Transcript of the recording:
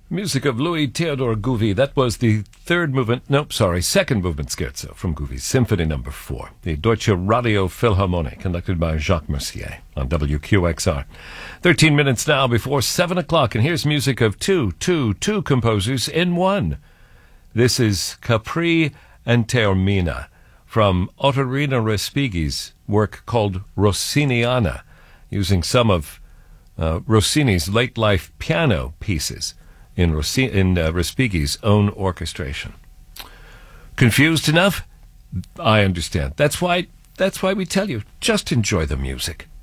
Music of Louis Theodore Gouvi. That was the second movement scherzo from Gouvi's Symphony No. 4. The Deutsche Radio Philharmonic, conducted by Jacques Mercier on WQXR. 13 minutes now before 7 o'clock, and here's music of two composers in one. This is Capri and Taormina from Ottorino Respighi's work called Rossiniana, using some of Rossini's late-life piano pieces in Respighi's own orchestration. Confused enough? I understand. That's why we tell you, just enjoy the music.